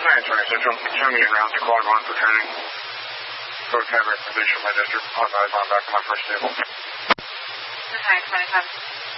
Alright, sorry, so show me around to quad 1 for training. Code camera position, my district, authorized on back to my first table. Alright, 25.